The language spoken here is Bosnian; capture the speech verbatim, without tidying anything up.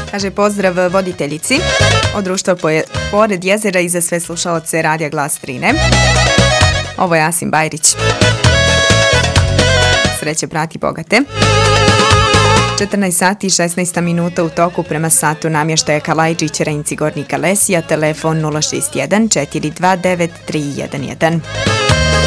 Kaže pozdrav voditeljici od društva Pored jezera i za sve slušaoce Radija Glas Strine. Ovo je Asim Bajrić. Sreće prati bogate. četrnaest sati i šesnaest minuta u toku prema satu namještaja Kalajđić, Renci, Gornji Kalesija, telefon nula šest jedan četiri dva devet tri jedan jedan.